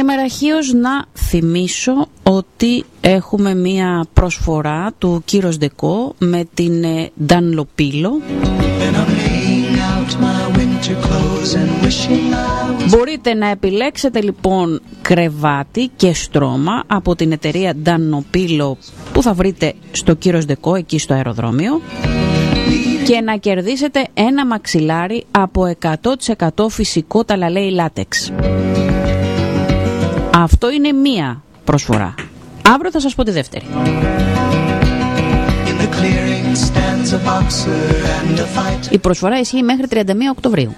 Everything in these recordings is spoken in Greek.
Καλημέρα Χίος, να θυμίσω ότι έχουμε μία προσφορά του Κύρος Ντεκό με την Dunlopillo. Μπορείτε να επιλέξετε λοιπόν κρεβάτι και στρώμα από την εταιρεία Dunlopillo που θα βρείτε στο Κύρος Ντεκό εκεί στο αεροδρόμιο και να κερδίσετε ένα μαξιλάρι από 100% φυσικό ταλαλέι λάτεξ. Αυτό είναι μία προσφορά. Αύριο θα σας πω τη δεύτερη. Η προσφορά ισχύει μέχρι 31 Οκτωβρίου.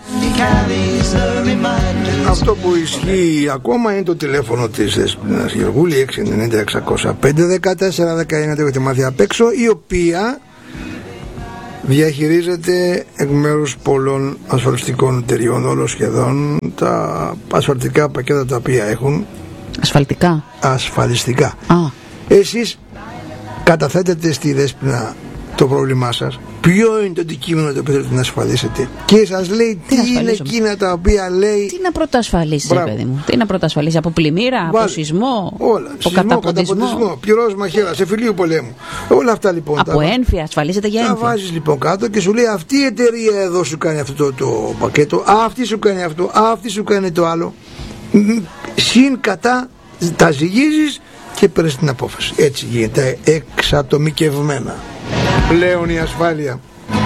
Αυτό που ισχύει ακόμα είναι το τηλέφωνο της Δεσποινάς Γεωργούλη 690-605-14-19, το έχετε μάθει απ' έξω, η οποία διαχειρίζεται εκ μέρους πολλών ασφαλιστικών εταιριών, όλο σχεδόν, τα ασφαλιστικά πακέτα τα οποία έχουν. Ασφαλιστικά. Εσείς καταθέτετε στη Δέσποινα το πρόβλημά σας, ποιο είναι το αντικείμενο το οποίο θέλετε να ασφαλίσετε, και σας λέει τι είναι εκείνα τα οποία λέει. Τι να πρωτοασφαλίσει, παιδί μου, τι να πρωτοασφαλίσει, από πλημμύρα, από σεισμό, όλα, από καταποντισμό, πυρός μαχαίρα, σε φιλίου πολέμου, όλα αυτά λοιπόν. Από ένφια, ασφαλίζεται για ένφια. Τα βάζεις λοιπόν κάτω και σου λέει αυτή η εταιρεία εδώ σου κάνει αυτό το πακέτο, αυτή σου κάνει αυτό, αυτή σου κάνει το άλλο. Συν κατά τα ζυγίζεις και παίρνεις την απόφαση. Έτσι γίνεται εξατομικευμένα πλέον η ασφάλεια.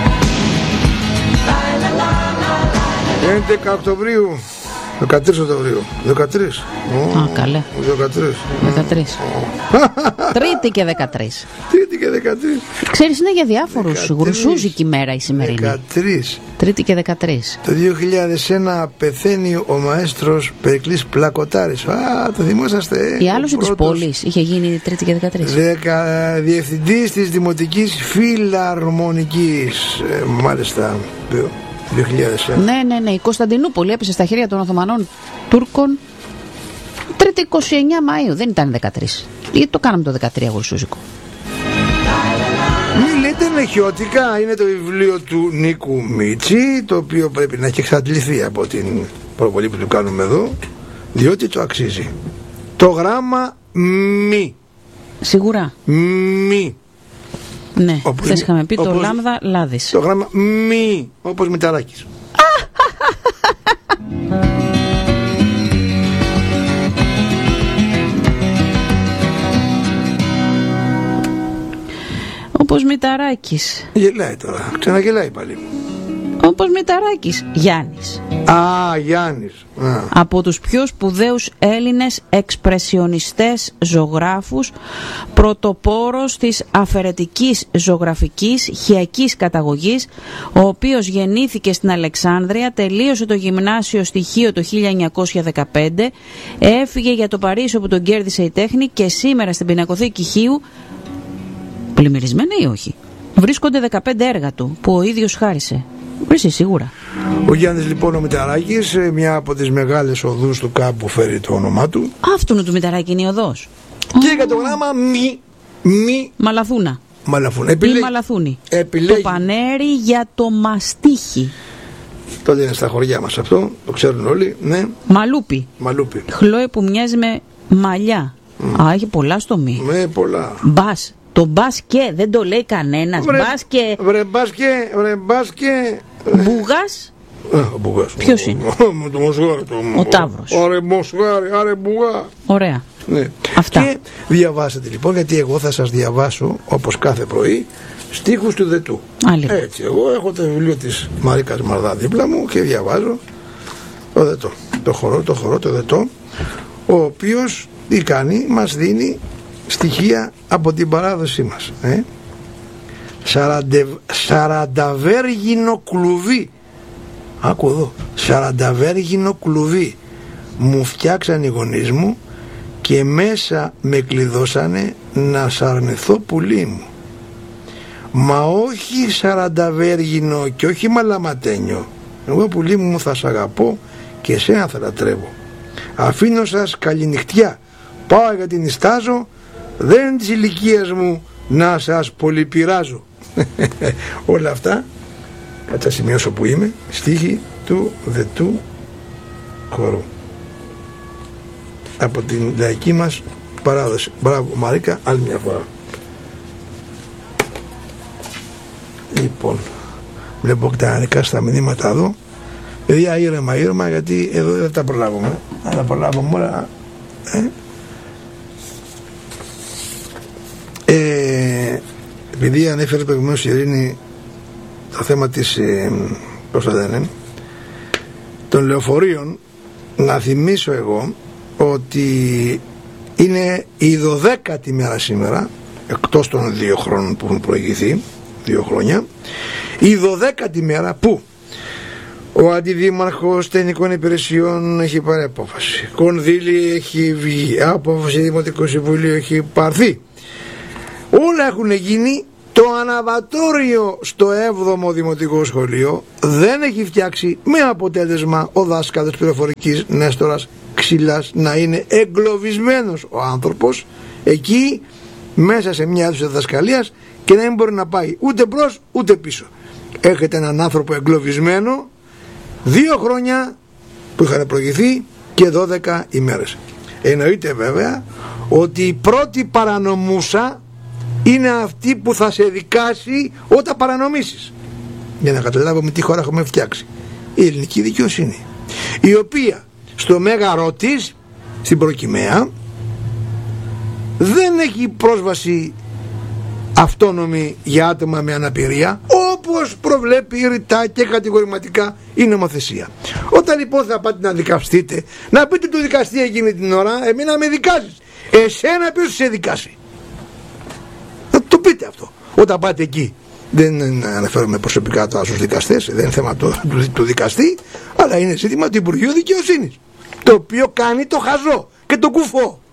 11 Οκτωβρίου 13 Οκτωβρίου 13. Καλέ 13. Τρίτη και 13. Τρίτη και 13. Ξέρεις, είναι για διάφορους γρουσούζικη μέρα η σημερινή. 13. Τρίτη και 13. Το 2001 πεθαίνει ο μαέστρος Περικλής Πλακοτάρης. Το θυμόσαστε. Η άλωση της πόλης είχε γίνει Τρίτη και 13. Διευθυντής της Δημοτικής Φιλαρμονικής. Μάλιστα 2001. Ναι, η Κωνσταντινούπολη έπεσε στα χέρια των Οθωμανών Τούρκων Τρίτη 29 Μαΐου, δεν ήταν 13. Γιατί το κάναμε το 13 γρουσούζικο. Μη λέτε νεχιώτικα, είναι το βιβλίο του Νίκου Μίτσι, το οποίο πρέπει να έχει εξαντληθεί από την προβολή που του κάνουμε εδώ, διότι το αξίζει. Το γράμμα μη. Σίγουρα. Μη. Ναι, χθες είχαμε πει το λάμδα λάδις. Το γράμμα μη, όπως Μηταράκης. Όπως Μηταράκης. Γελάει τώρα, ξαναγελάει πάλι. Όπως Μηταράκης. Γιάννης. Γιάννης. Από τους πιο σπουδαίους Έλληνες εξπρεσιονιστές ζωγράφους, πρωτοπόρος της αφαιρετικής ζωγραφικής χιακής καταγωγής, ο οποίος γεννήθηκε στην Αλεξάνδρεια, τελείωσε το γυμνάσιο στοιχείο το 1915, έφυγε για το Παρίσι όπου τον κέρδισε η τέχνη και σήμερα στην Πινακοθήκη Χίου, πλημμυρισμένα ή όχι, βρίσκονται 15 έργα του που ο ίδιος χάρισε. Βρίσκει σίγουρα. Ο Γιάννης λοιπόν ο Μηταράκης, μια από τις μεγάλες οδούς του κάπου φέρει το όνομά του. Αυτού του Μηταράκη είναι η οδός. Και για το γράμμα μη. Μαλαθούνα. Επιλέγει. Ή Μαλαθούνη. Το πανέρι για το μαστίχι. Το λένε στα χωριά μας αυτό, το ξέρουν όλοι, ναι. Μαλούπι. Χλόε που μοιάζει με μαλλιά. Έχει πολλά στο μη. Με πολλά. Μπας. Το μπάσκε δεν το λέει κανένας. Μπάσκε. Μπουγάς. Ο Μπουγάς. Ποιος είναι? Ο Ταύρος. Άρε Μπουγά. Ωραία. Ναι. Αυτά. Και διαβάσετε λοιπόν, γιατί εγώ θα σας διαβάσω όπως κάθε πρωί στίχους του Δετού. Έτσι, εγώ έχω το βιβλίο της Μαρίκας Μαρδά δίπλα μου και διαβάζω το Δετό. Το Δετό, ο οποίος τι κάνει, μας δίνει στοιχεία από την παράδοσή μας. Σαρανταβέργινο κλουβί. Άκου εδώ. Σαρανταβέργινο κλουβί μου φτιάξαν οι γονείς μου και μέσα με κλειδώσανε να σαρνεθώ πουλί μου. Μα όχι σαρανταβέργινο και όχι μαλαματένιο. Εγώ πουλί μου θα σ' αγαπώ και εσένα θα λατρεύω. Αφήνω σας καληνυχτιά. Πάω γιατί νηστάζω. Δεν είναι της ηλικίας μου να σας πολυπειράζω. Όλα αυτά, κάτσα σημειώσω που είμαι, στίχη του Δετού χορού. από την λαϊκή μας παράδοση. Μπράβο Μαρίκα, άλλη μια φορά. Λοιπόν, βλέπω και τα ανικά στα μηνύματα εδώ. Παιδιά, ήρεμα, γιατί εδώ δεν τα προλάβουμε. Αν τα προλάβουμε όλα. Επειδή ανέφερε προηγουμένως η Ειρήνη το θέμα της πώς θα λένε, των λεωφορείων, να θυμίσω εγώ ότι είναι η 12η μέρα σήμερα, εκτός των 2 χρόνων που έχουν προηγηθεί, 2 χρόνια, η 12η μέρα που ο Αντιδήμαρχος Τεχνικών Υπηρεσιών έχει πάρει απόφαση, κονδύλι έχει βγει, απόφαση Δημοτικού Συμβουλίου έχει πάρθει, όλα έχουν γίνει. Το αναβατόριο στο 7ο Δημοτικό Σχολείο δεν έχει φτιάξει, με αποτέλεσμα ο δάσκαλος πληροφορικής Νέστορας Ξυλάς να είναι εγκλωβισμένος ο άνθρωπος εκεί μέσα σε μια αίθουσα διδασκαλίας και να μην μπορεί να πάει ούτε μπρος ούτε πίσω. Έχετε έναν άνθρωπο εγκλωβισμένο 2 χρόνια που είχαν προηγηθεί και 12 ημέρες. Εννοείται βέβαια ότι η πρώτη παρανομούσα είναι αυτή που θα σε δικάσει όταν παρανομήσεις. Για να καταλάβουμε τι χώρα έχουμε φτιάξει. Η ελληνική δικαιοσύνη, η οποία στο μέγαρό της, στην προκυμαία, δεν έχει πρόσβαση αυτόνομη για άτομα με αναπηρία, όπως προβλέπει ρητά και κατηγορηματικά η νομοθεσία. Όταν λοιπόν θα πάτε να δικαστείτε, να πείτε του δικαστή εκείνη την ώρα, εμένα με δικάζεις, εσένα ποιος σε δικάσει. Να το πείτε αυτό όταν πάτε εκεί. Δεν αναφέρομαι προσωπικά τώρα στους δικαστές, δεν είναι θέμα του δικαστή, αλλά είναι ζήτημα του Υπουργείου Δικαιοσύνης, το οποίο κάνει το χαζό και το κουφό.